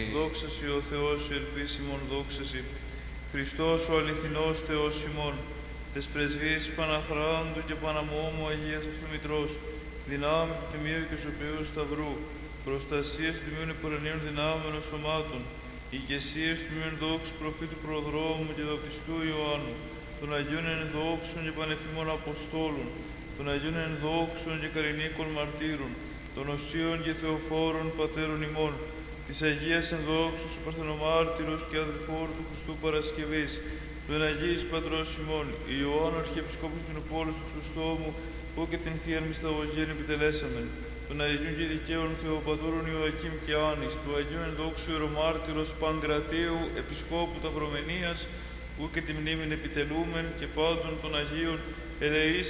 Δόξα Σοι ο Θεός, η ελπίς ημών, δόξα Σοι. Χριστός ο αληθινός Θεός ημών, τες πρεσβείες Παναχράντου και Παναμόμου Αγίας Αυτομητρός, δυνάμει του Τιμίου και Σωπίου Σταυρού, προστασίας του Τιμίων Επουρανίων δυνάμεων σωμάτων, ηγεσίας του Τιμίων δόξου προφήτου Προδρόμου και Βαπτιστού Ιωάννου, των Αγίων ενδόξων και πανεφήμων Αποστόλων, των Αγίων ενδόξων και καρινίκων μαρτύρων, των Οσίων και Θεοφόρων Πατέρων ημών, της Αγίας ενδόξους ο Παρθενομάρτυρος και αδελφόρου του Χριστού Παρασκευής, του Αγίης Πατρός ημών, Ιωάννου Αρχιεπισκόπους του Νοπόλους του Χριστόμου, που και την Θείαν Μυσταγωγίαν επιτελέσαμεν, των Αγίων και Δικαίων Θεοπατώρων Ιωακήμ και Άνης, του Αγίου ενδόξου Ιερομάρτυρος Παγκρατίου Επισκόπου Ταυρομενίας, που και τη μνήμην επιτελούμεν και πάντων των Αγίων ελεείς